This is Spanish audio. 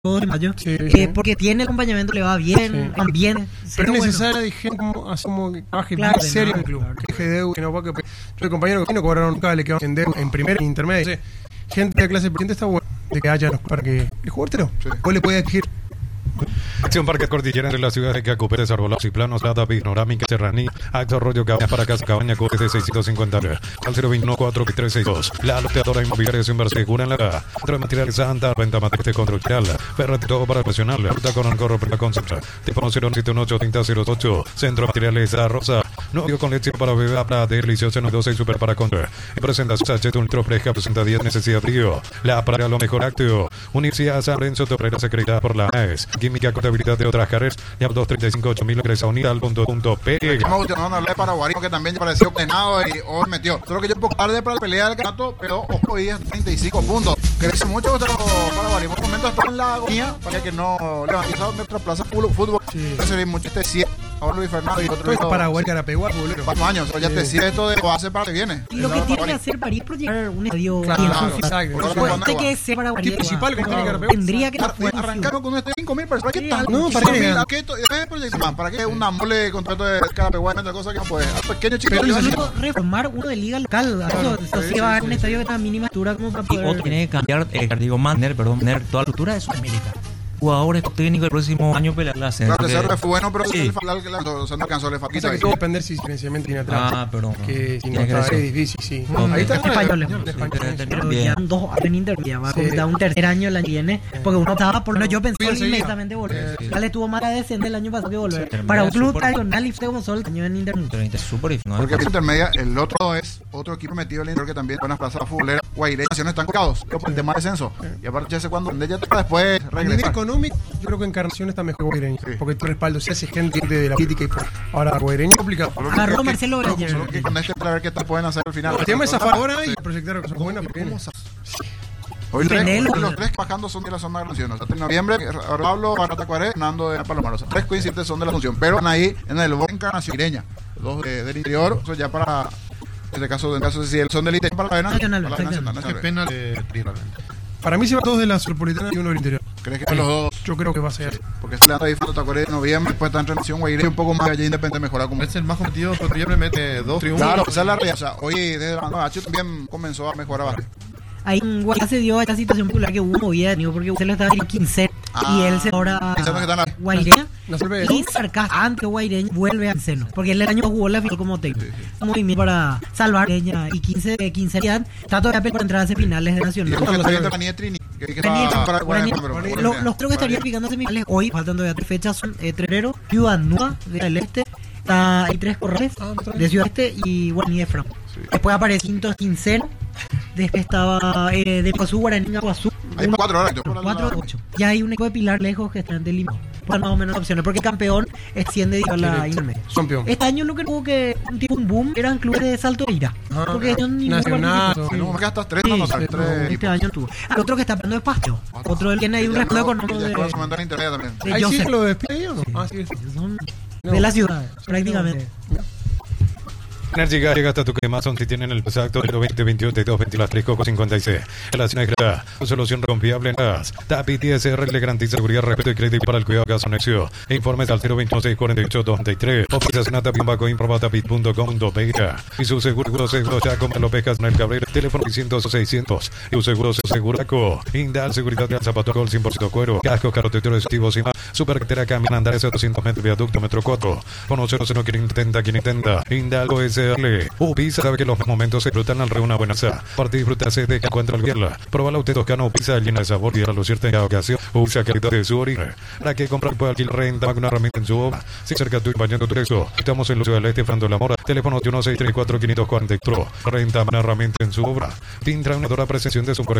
de mayo, Sí. porque tiene el acompañamiento, le va bien, Sí. también. Pero es necesario de gente como que baje Claro, bien serio en el claro, club. claro. Que deje deuda, que no va que. Yo de compañero que no cobraron nunca, le quedaron en deuda en primera e intermedia. Entonces, gente de clase presidente está bueno de que haya para que el jugador o le puede exigir. Acción Parque Cordillera entre las ciudades de Cacupé, Desarbolados y Planos, Lada, Panorámica, Serraní, Acto Arroyo, Cabañas para Casa, Cabaña, Cote de 650 al 021-4-362. La loteadora inmobiliaria sin verse segura en la Dentro de materiales Santa, venta materiales de construcción, ferrete todo para presionarle. Ruta con Ancorro, para concentra. Teléfono 078-3008, Centro de Materiales A Rosa. Novio con leche para beber, para delicioso, 12 y super para contra. En presentación, sachet, un litro fresca, presenta 10, necesidad frío. La para lo mejor acto. Universidad San Lorenzo, Torrera, secretada por la AES. Química, contabilidad de otras carreras. Ya 235-8000, ingresa unida al punto P. Estamos gestionando una ley para Guarino que también pareció condenado y hoy metió. Solo que yo un poco tarde para la pelea del campeonato, pero hoy es 35 puntos. Crece mucho para Guarino. Por el momento está en la agonía para que no levantizado nuestra plaza fútbol. Sí. Se ve mucho este 100. Ahora Luis Fernando y otro. Todo es Paraguay, Carapeguá, bolero. 4 años, pero ya te decía esto de base para que viene. Y lo que tiene que hacer París es proyectar un estadio Claro, bien claro, funcional. exacto. Por eso Pues, cuando usted va. que ser para El principal que tiene Carapeguá. tendría que Arrancaron con este 5.000 personas. ¿Qué tal? No, ¿para qué? ¿Para qué una mole contrato de Carapeguá? Otra cosa que no puede. Al pequeño chico. Pero Luego reformar uno de liga local. Eso se va a un estadio de tan mínima altura como para Y otro poder. tiene que cambiar, mantener toda la cultura de Sudamérica. Jugadores técnicos el próximo año pelear la ascenso. Claro, Cerro fue bueno, pero Sí. no alcanzó, le Quizá falta que ahí. todo va a depender si financiamiento tiene atrás. Ah, pero Que si no tiene que está ser. es difícil, sí. No, Ahí está españoles. de españoles. Pero Bien. ya 2 años en Inter, ya va a Sí. completar un tercer año el año que viene, porque uno estaba por yo pensé Bien seguido. inmediatamente volver. Sí. Dale tuvo más decente el año pasado que volver. Sí, Para un club súper- tradicional y como solo el año en Inter. Pero es súper difícil, ¿no? Porque en intermedia, el otro es otro equipo metido en el interior que también buenas plazas futboleras. Guairé, naciones están colgados por el tema de descenso. Y aparte, ya sé cuándo, ya está después A nivel regresar. económico, yo creo que Encarnación está mejor Guaireño, Sí. porque tu respaldo se hace gente de la política y por. Ahora Guaireño es complicado. Agarró Marcelo Solo Breyer. que con este para ver qué tal pueden hacer al final. El tema es zafar ahora y proyectar cosas buenas porque viene. Hoy Penelo. los tres bajando son de la zona de la Asunción. O sea, en noviembre, Pablo, Baratacuaré, Fernando de Palomar. O sea, 3 coincidentes son de la Asunción. Pero están ahí en el borde Encarnación Ireña. 2 del interior. Eso ya para. En este caso, si son del interior para la vena. Nacional, Para la exactamente. nacional. Qué pena de realmente. Para mí se van 2 de la Metropolitana y 1 del interior. ¿Crees que son los dos? Yo creo que va a ser. Porque está ahí Baratacuaré en noviembre. Después está en Nación Guairé. Un poco más allá independiente mejorar como. Es el más competitivo, pero siempre mete 2 triunfos. Claro, esa es la realidad. O sea, hoy desde la H también comenzó a mejorar bastante. Ahí en Guayaquil se dio esta situación popular que hubo movida, digo, porque se lo estaba en 15 y él se ahora Pensando que están ahí. Guaireña No sirve y Sarcás antes Guaireña vuelve a Seno, porque él el año jugó la final como técnico. Un movimiento para salvar Guaireña y 15 ya está todavía por entrar a semifinales de Y Nacional. después está viendo Daniel Trini. Que está para Los creo que estarían picando semifinales hoy, faltan todavía 3 fechas, son Trerero, Ciudad Nueva del Este, está el 3 Corrales de Ciudad Este y Guaraní de Fran. Después aparece Quinto Quincero, después estaba de Guazú, Guaraní, Guazú. Hay 4 horas. 4 de 8. Ya hay un equipo de Pilar lejos que están de Lima. Por más o menos opciones, porque el campeón asciende a la intermedia. Campeón. Este año lo que tuvo que un boom eran clubes de Salto de Ira. Porque ellos ni Nacional. No, me quedas hasta 3, Sí, no, sí, tres. este año tuvo. Al otro que está hablando es Pasto. Otro del tiene ahí un respaldo económico Y después se de mandó a la intermedia también. ¿Hay Joseph. ciclo de despedida o no? Ah, sí. Son de la ciudad, prácticamente. Energía llega hasta tu quemazón si tienen el exacto 020 22 22 3 Coco 56. Relación agregada, tu solución confiable en gas. TAPI TSR le garantiza seguridad, respeto y crédito para el cuidado de gas anexio. Informes al 026 48 23. Oficiación a tapit.com.pe. Y su seguro ya como lo pescas en el Cabrera. Teléfono 600 600. Y un seguro Seguraco. Indal Seguridad de Zapato Gol 100% cuero. Casco, carrotetero, dispositivos y más. Supercarretera Camina Andar 200 metros viaducto metro 4. Con 00 570. Indal OSR. Pizza sabe que los momentos se disfrutan al reúna buena sa. Parte disfrutarse de que encuentra al vierla. Proba la usted toscano pizza llena de sabor y a lucirte en cada ocasión. Usa calidad de su orina. Para que comprar puede alquilar renta con una herramienta en su obra. Si cerca tu bañando tu eso. Estamos en Lucio del Este, Frando la Mora. Teléfono 1634 543. Renta una herramienta en su obra. Tintra una dora presencia de su